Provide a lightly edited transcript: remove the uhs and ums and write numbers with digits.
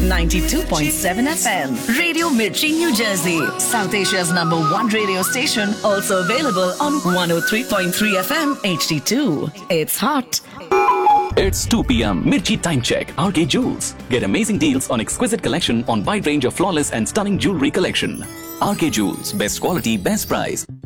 92.7 FM. Radio Mirchi, New Jersey. South Asia's #1 radio station. Also available on 103.3 FM HD2. It's hot. It's 2 p.m. Mirchi Time Check. RK Jewels. Get amazing deals on exquisite collection on wide range of flawless and stunning jewelry collection. RK Jewels. Best quality, best price.